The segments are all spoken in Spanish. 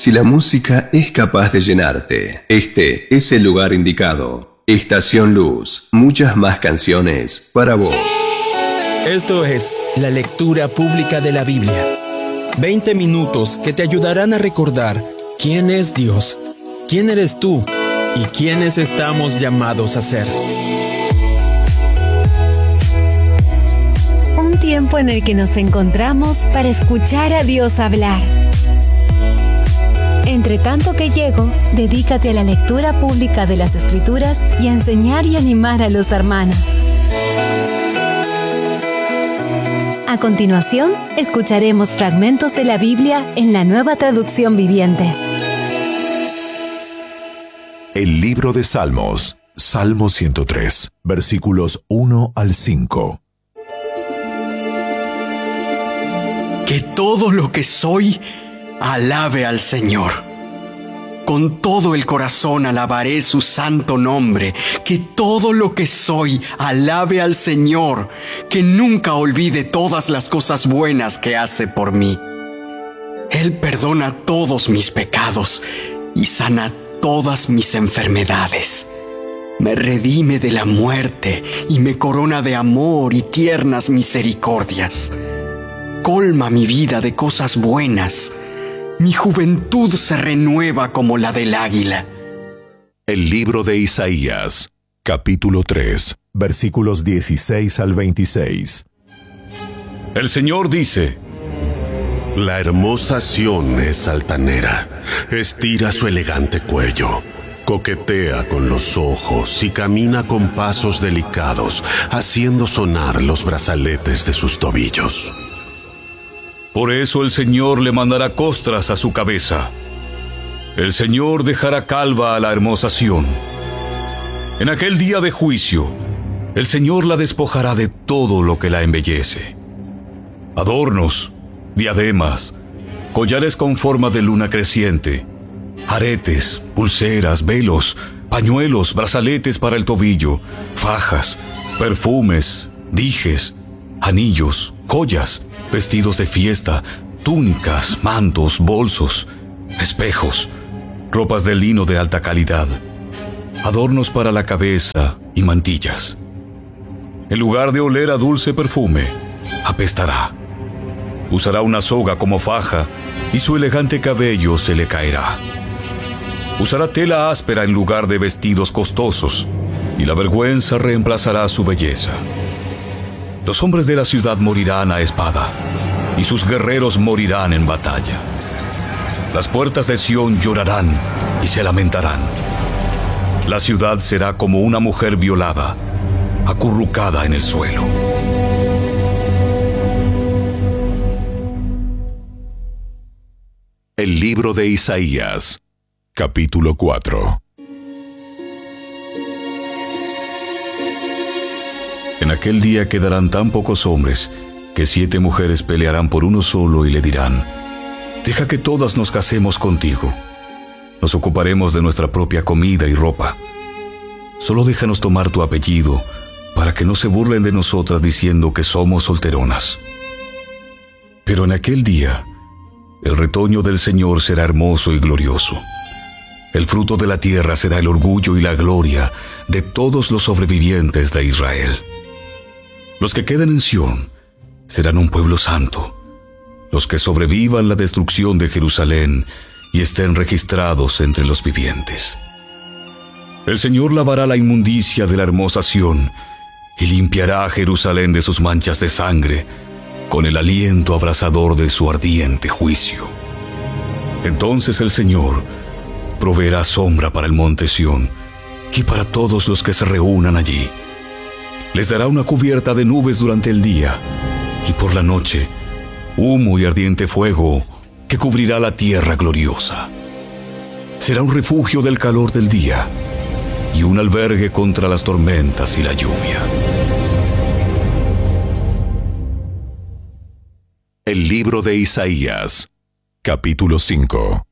Si la música es capaz de llenarte, este es el lugar indicado. Estación Luz, muchas más canciones para vos. Esto es la lectura pública de la Biblia. 20 minutos que te ayudarán a recordar quién es Dios, quién eres tú y quiénes estamos llamados a ser. Un tiempo en el que nos encontramos para escuchar a Dios hablar. Entre tanto que llego, dedícate a la lectura pública de las Escrituras y a enseñar y animar a los hermanos. A continuación, escucharemos fragmentos de la Biblia en la Nueva Traducción Viviente. El libro de Salmos, Salmo 103, versículos 1 al 5. Que todo lo que soy alabe al Señor. Con todo el corazón alabaré su santo nombre. Que todo lo que soy alabe al Señor. Que nunca olvide todas las cosas buenas que hace por mí. Él perdona todos mis pecados y sana todas mis enfermedades. Me redime de la muerte y me corona de amor y tiernas misericordias. Colma mi vida de cosas buenas. Mi juventud se renueva como la del águila. El libro de Isaías, capítulo 3, versículos 16 al 26. El Señor dice: La hermosa Sión es altanera, estira su elegante cuello, coquetea con los ojos y camina con pasos delicados, haciendo sonar los brazaletes de sus tobillos. Por eso el Señor le mandará costras a su cabeza. El Señor dejará calva a la hermosa Sión. En aquel día de juicio, el Señor la despojará de todo lo que la embellece. Adornos, diademas, collares con forma de luna creciente, aretes, pulseras, velos, pañuelos, brazaletes para el tobillo, fajas, perfumes, dijes, anillos, joyas, vestidos de fiesta, túnicas, mantos, bolsos, espejos, ropas de lino de alta calidad, adornos para la cabeza y mantillas. En lugar de oler a dulce perfume, apestará. Usará una soga como faja y su elegante cabello se le caerá. Usará tela áspera en lugar de vestidos costosos y la vergüenza reemplazará su belleza. Los hombres de la ciudad morirán a espada, y sus guerreros morirán en batalla. Las puertas de Sión llorarán y se lamentarán. La ciudad será como una mujer violada, acurrucada en el suelo. El libro de Isaías, capítulo 4. En aquel día quedarán tan pocos hombres que 7 mujeres pelearán por uno solo y le dirán: Deja que todas nos casemos contigo. Nos ocuparemos de nuestra propia comida y ropa. Solo déjanos tomar tu apellido para que no se burlen de nosotras diciendo que somos solteronas. Pero en aquel día, el retoño del Señor será hermoso y glorioso. El fruto de la tierra será el orgullo y la gloria de todos los sobrevivientes de Israel. Los que queden en Sión serán un pueblo santo. Los que sobrevivan la destrucción de Jerusalén y estén registrados entre los vivientes. El Señor lavará la inmundicia de la hermosa Sión y limpiará a Jerusalén de sus manchas de sangre con el aliento abrasador de su ardiente juicio. Entonces el Señor proveerá sombra para el monte Sión y para todos los que se reúnan allí. Les dará una cubierta de nubes durante el día, y por la noche, humo y ardiente fuego que cubrirá la tierra gloriosa. Será un refugio del calor del día, y un albergue contra las tormentas y la lluvia. El libro de Isaías, capítulo 5.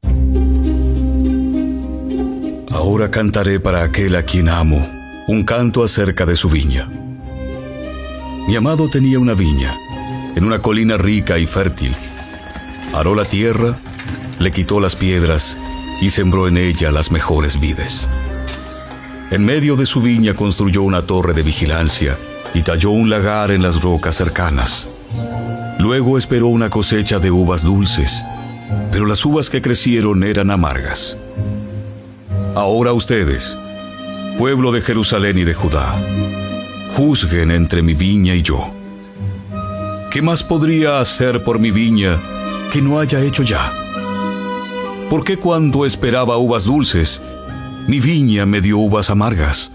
Ahora cantaré para aquel a quien amo un canto acerca de su viña. Mi amado tenía una viña en una colina rica y fértil. Aró la tierra, le quitó las piedras y sembró en ella las mejores vides. En medio de su viña construyó una torre de vigilancia y talló un lagar en las rocas cercanas. Luego esperó una cosecha de uvas dulces, pero las uvas que crecieron eran amargas. Ahora ustedes, pueblo de Jerusalén y de Judá, juzguen entre mi viña y yo. ¿Qué más podría hacer por mi viña que no haya hecho ya? ¿Por qué cuando esperaba uvas dulces, mi viña me dio uvas amargas?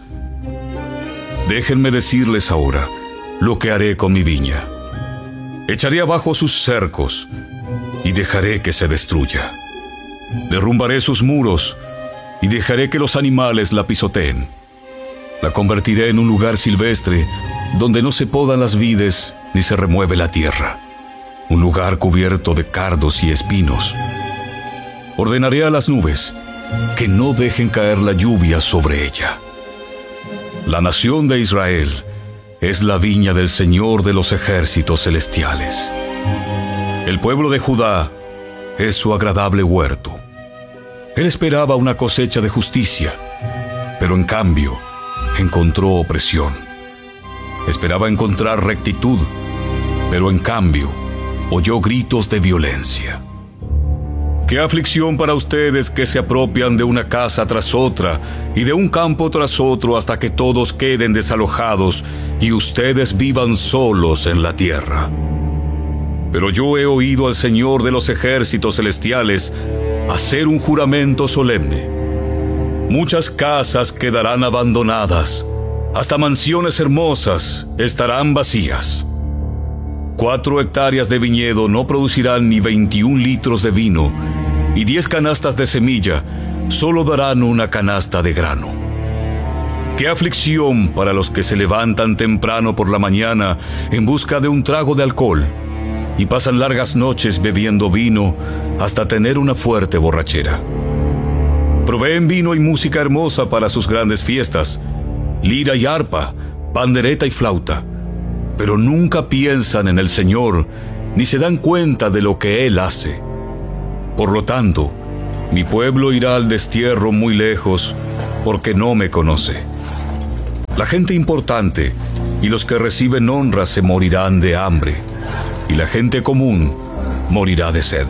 Déjenme decirles ahora lo que haré con mi viña. Echaré abajo sus cercos y dejaré que se destruya. Derrumbaré sus muros y dejaré que los animales la pisoteen. La convertiré en un lugar silvestre donde no se podan las vides ni se remueve la tierra, un lugar cubierto de cardos y espinos. Ordenaré a las nubes que no dejen caer la lluvia sobre ella. La nación de Israel es la viña del Señor de los ejércitos celestiales. El pueblo de Judá es su agradable huerto. Él esperaba una cosecha de justicia, pero en cambio encontró opresión. Esperaba encontrar rectitud, pero en cambio oyó gritos de violencia. ¡Qué aflicción para ustedes que se apropian de una casa tras otra y de un campo tras otro hasta que todos queden desalojados y ustedes vivan solos en la tierra! Pero yo he oído al Señor de los ejércitos celestiales hacer un juramento solemne. Muchas casas quedarán abandonadas, hasta mansiones hermosas estarán vacías. 4 hectáreas de viñedo no producirán ni 21 litros de vino, y 10 canastas de semilla solo darán una canasta de grano. ¡Qué aflicción para los que se levantan temprano por la mañana en busca de un trago de alcohol y pasan largas noches bebiendo vino hasta tener una fuerte borrachera! Proveen vino y música hermosa para sus grandes fiestas, lira y arpa, pandereta y flauta, pero nunca piensan en el Señor ni se dan cuenta de lo que Él hace. Por lo tanto, mi pueblo irá al destierro muy lejos porque no me conoce. La gente importante y los que reciben honra se morirán de hambre, y la gente común morirá de sed.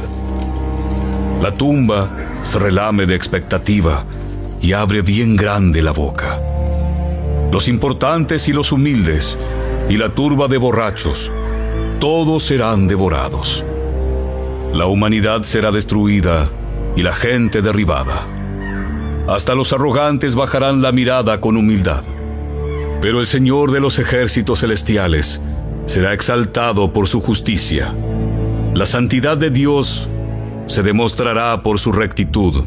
La tumba se relame de expectativa y abre bien grande la boca. Los importantes y los humildes y la turba de borrachos, todos serán devorados. La humanidad será destruida y la gente derribada. Hasta los arrogantes bajarán la mirada con humildad. Pero el Señor de los ejércitos celestiales será exaltado por su justicia. La santidad de Dios se demostrará por su rectitud.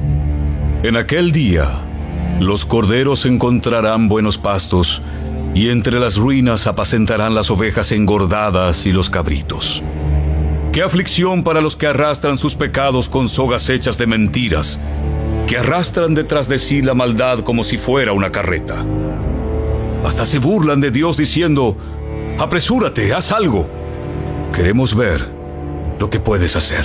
En aquel día, los corderos encontrarán buenos pastos, y entre las ruinas apacentarán las ovejas engordadas y los cabritos. ¡Qué aflicción para los que arrastran sus pecados con sogas hechas de mentiras, que arrastran detrás de sí la maldad como si fuera una carreta! Hasta se burlan de Dios diciendo: «Apresúrate, haz algo. Queremos ver lo que puedes hacer».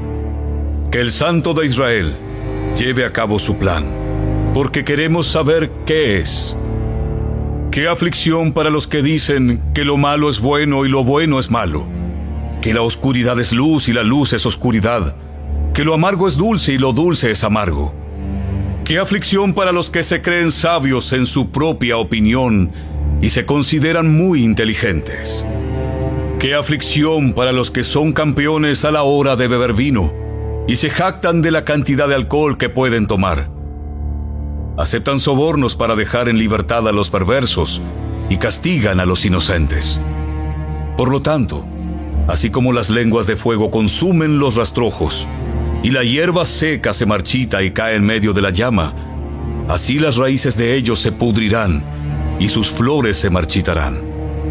Que el Santo de Israel lleve a cabo su plan, porque queremos saber qué es. ¡Qué aflicción para los que dicen que lo malo es bueno y lo bueno es malo! Que la oscuridad es luz y la luz es oscuridad. Que lo amargo es dulce y lo dulce es amargo. ¡Qué aflicción para los que se creen sabios en su propia opinión y se consideran muy inteligentes! ¡Qué aflicción para los que son campeones a la hora de beber vino y se jactan de la cantidad de alcohol que pueden tomar! Aceptan sobornos para dejar en libertad a los perversos y castigan a los inocentes. Por lo tanto, así como las lenguas de fuego consumen los rastrojos y la hierba seca se marchita y cae en medio de la llama, así las raíces de ellos se pudrirán y sus flores se marchitarán.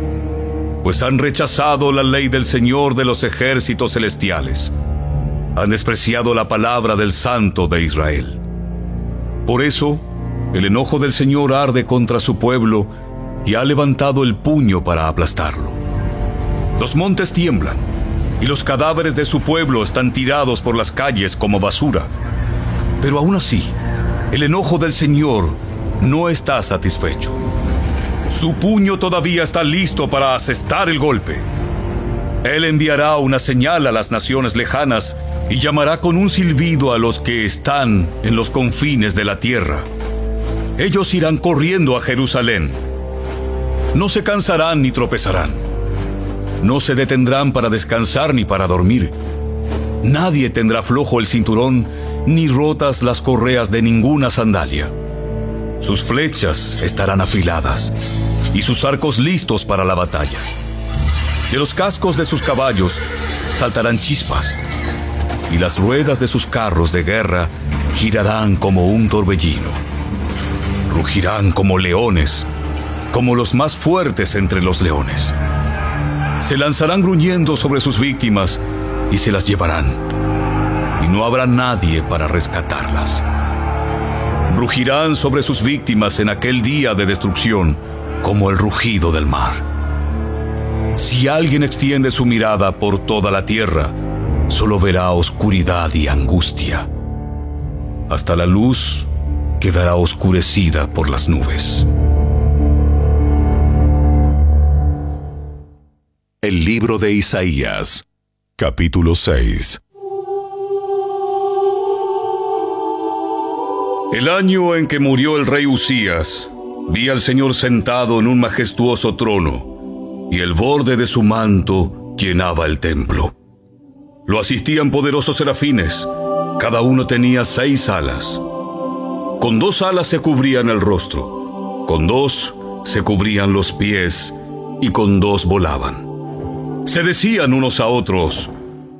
Pues han rechazado la ley del Señor de los ejércitos celestiales. Han despreciado la palabra del Santo de Israel. Por eso, el enojo del Señor arde contra su pueblo y ha levantado el puño para aplastarlo. Los montes tiemblan y los cadáveres de su pueblo están tirados por las calles como basura. Pero aún así, el enojo del Señor no está satisfecho. Su puño todavía está listo para asestar el golpe. Él enviará una señal a las naciones lejanas y llamará con un silbido a los que están en los confines de la tierra. Ellos irán corriendo a Jerusalén. No se cansarán ni tropezarán. No se detendrán para descansar ni para dormir. Nadie tendrá flojo el cinturón, ni rotas las correas de ninguna sandalia. Sus flechas estarán afiladas, y sus arcos listos para la batalla. De los cascos de sus caballos saltarán chispas, y las ruedas de sus carros de guerra girarán como un torbellino. Rugirán como leones, como los más fuertes entre los leones. Se lanzarán gruñendo sobre sus víctimas y se las llevarán, y no habrá nadie para rescatarlas. Rugirán sobre sus víctimas en aquel día de destrucción como el rugido del mar. Si alguien extiende su mirada por toda la tierra, solo verá oscuridad y angustia. Hasta la luz quedará oscurecida por las nubes. El libro de Isaías, capítulo 6. El año en que murió el rey Usías, vi al Señor sentado en un majestuoso trono, y el borde de su manto llenaba el templo. Lo asistían poderosos serafines, cada uno tenía 6 alas. Con 2 alas se cubrían el rostro, con 2 se cubrían los pies, y con 2 volaban. Se decían unos a otros: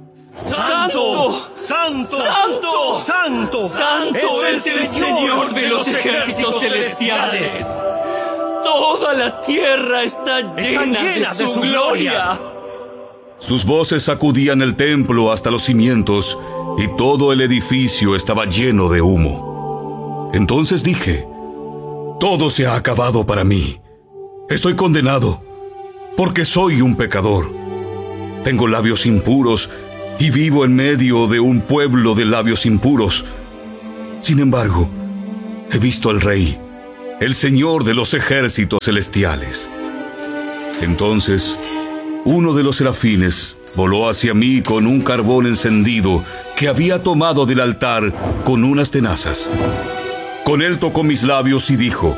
¡Santo! ¡Santo! ¡Santo! ¡Santo! ¡Santo es el Señor de los ejércitos celestiales! ¡Toda la tierra está llena de su gloria! Sus voces sacudían el templo hasta los cimientos, y todo el edificio estaba lleno de humo. Entonces dije: todo se ha acabado para mí. Estoy condenado, porque soy un pecador. Tengo labios impuros y vivo en medio de un pueblo de labios impuros. Sin embargo, he visto al Rey, el Señor de los ejércitos celestiales. Entonces, uno de los serafines voló hacia mí con un carbón encendido que había tomado del altar con unas tenazas. Con él tocó mis labios y dijo: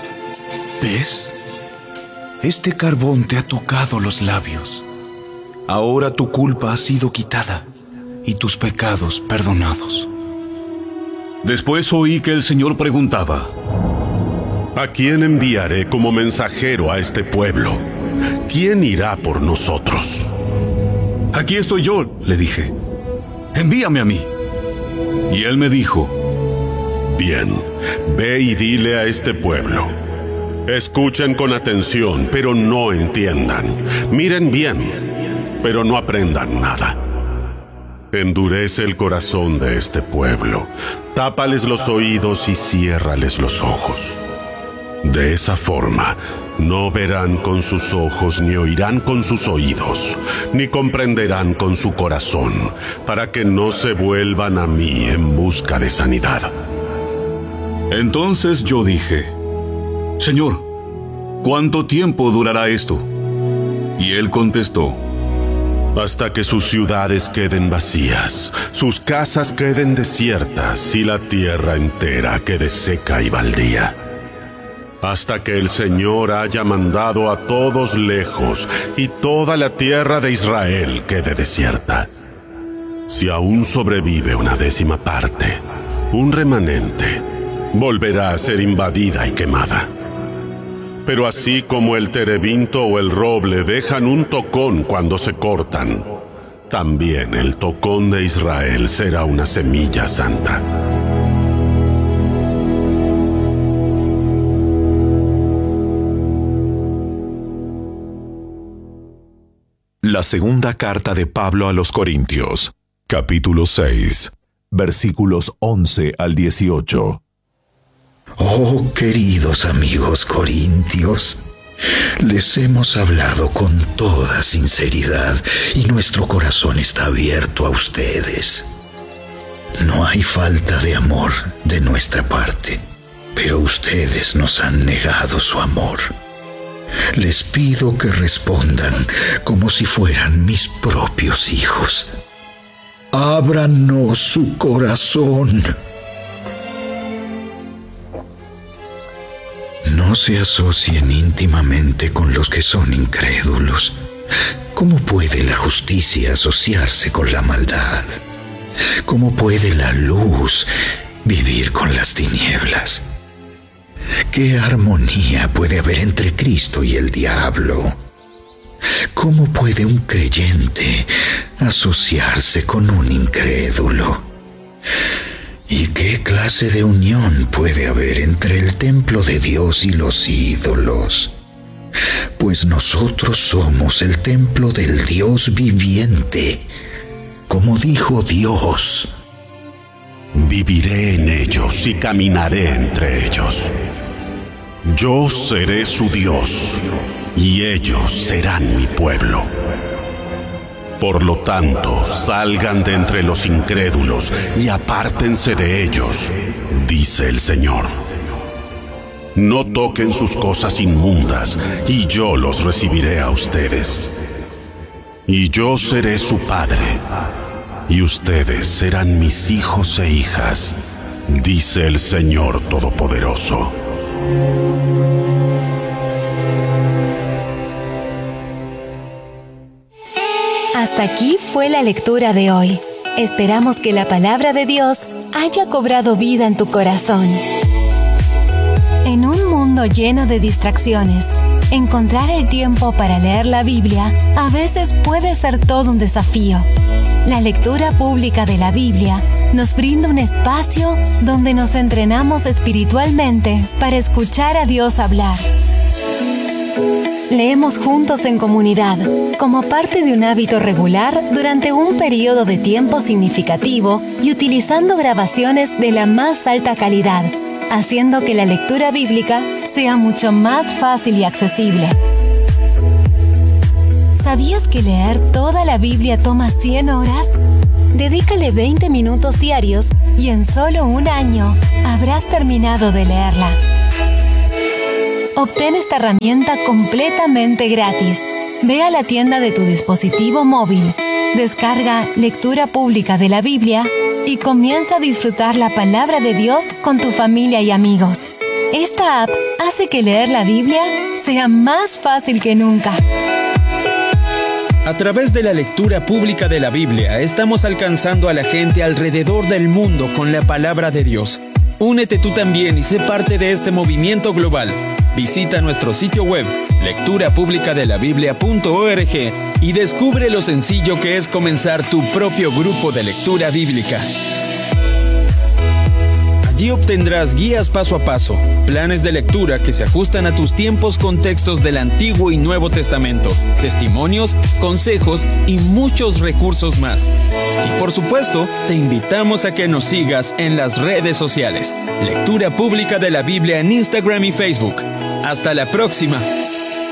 ¿ves? Este carbón te ha tocado los labios. Ahora tu culpa ha sido quitada y tus pecados perdonados. Después oí que el Señor preguntaba: ¿a quién enviaré como mensajero a este pueblo? ¿Quién irá por nosotros? Aquí estoy yo, le dije. Envíame a mí. Y él me dijo: bien, ve y dile a este pueblo: escuchen con atención, pero no entiendan. Miren bien, pero no aprendan nada. Endurece el corazón de este pueblo, tápales los oídos y ciérrales los ojos. De esa forma, no verán con sus ojos, ni oirán con sus oídos, ni comprenderán con su corazón, para que no se vuelvan a mí en busca de sanidad. Entonces yo dije: Señor, ¿cuánto tiempo durará esto? Y él contestó: hasta que sus ciudades queden vacías, sus casas queden desiertas y la tierra entera quede seca y baldía. Hasta que el Señor haya mandado a todos lejos y toda la tierra de Israel quede desierta. Si aún sobrevive una 10ª parte, un remanente, volverá a ser invadida y quemada. Pero así como el terebinto o el roble dejan un tocón cuando se cortan, también el tocón de Israel será una semilla santa. La segunda carta de Pablo a los Corintios, capítulo 6, versículos 11 al 18. Oh, queridos amigos corintios, Les hemos hablado con toda sinceridad y nuestro corazón está abierto a ustedes. No hay falta de amor de nuestra parte, pero ustedes nos han negado su amor. Les pido que respondan como si fueran mis propios hijos. Ábranos su corazón. No se asocien íntimamente con los que son incrédulos. ¿Cómo puede la justicia asociarse con la maldad? ¿Cómo puede la luz vivir con las tinieblas? ¿Qué armonía puede haber entre Cristo y el diablo? ¿Cómo puede un creyente asociarse con un incrédulo? ¿Y qué clase de unión puede haber entre el templo de Dios y los ídolos? Pues nosotros somos el templo del Dios viviente, como dijo Dios. Viviré en ellos y caminaré entre ellos. Yo seré su Dios, y ellos serán mi pueblo. Por lo tanto, salgan de entre los incrédulos y apártense de ellos, dice el Señor. No toquen sus cosas inmundas, y yo los recibiré a ustedes. Y yo seré su padre, y ustedes serán mis hijos e hijas, dice el Señor Todopoderoso. Hasta aquí fue la lectura de hoy. Esperamos que la palabra de Dios haya cobrado vida en tu corazón. En un mundo lleno de distracciones, encontrar el tiempo para leer la Biblia a veces puede ser todo un desafío. La lectura pública de la Biblia nos brinda un espacio donde nos entrenamos espiritualmente para escuchar a Dios hablar. Leemos juntos en comunidad, como parte de un hábito regular durante un periodo de tiempo significativo y utilizando grabaciones de la más alta calidad, haciendo que la lectura bíblica sea mucho más fácil y accesible. ¿Sabías que leer toda la Biblia toma 100 horas? Dedícale 20 minutos diarios y en solo un año habrás terminado de leerla. Obtén esta herramienta completamente gratis. Ve a la tienda de tu dispositivo móvil, descarga Lectura Pública de la Biblia y comienza a disfrutar la palabra de Dios con tu familia y amigos. Esta app hace que leer la Biblia sea más fácil que nunca. A través de la lectura pública de la Biblia, estamos alcanzando a la gente alrededor del mundo con la palabra de Dios. Únete tú también y sé parte de este movimiento global. Visita nuestro sitio web, lecturapublicadelabiblia.org, y descubre lo sencillo que es comenzar tu propio grupo de lectura bíblica. Allí obtendrás guías paso a paso, planes de lectura que se ajustan a tus tiempos con textos del Antiguo y Nuevo Testamento, testimonios, consejos y muchos recursos más. Y por supuesto, te invitamos a que nos sigas en las redes sociales. Lectura Pública de la Biblia en Instagram y Facebook. ¡Hasta la próxima!